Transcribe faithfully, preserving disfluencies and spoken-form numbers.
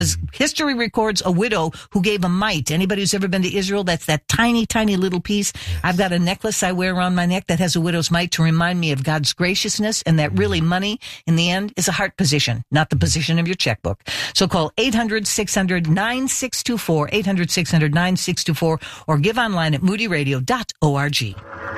History records a widow who gave a mite. Anybody who's ever been to Israel, that's that tiny, tiny little piece. Yes. I've got a necklace I wear around my neck that has a widow's mite to remind me of God's graciousness, and that really money, in the end, is a heart position, not the position of your checkbook. So call eight hundred, six hundred, nine six two four, eight hundred, six hundred, nine six two four, or give online at moody radio dot org.